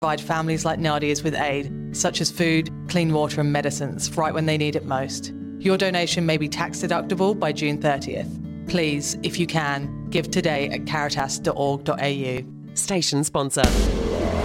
provide families like Nadia's with aid, such as food, clean water and medicines, right when they need it most. Your donation may be tax deductible by June 30th. Please, if you can, give today at caritas.org.au. Station sponsor.